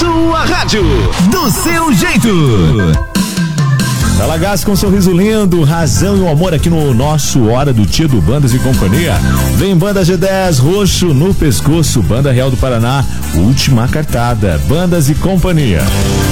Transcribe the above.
sua rádio, do seu jeito. Talagás com um sorriso lindo, razão e um amor aqui no nosso Hora do Tia do Bandas e Companhia. Vem Banda G10, roxo no pescoço, Banda Real do Paraná, última cartada, Bandas e Companhia.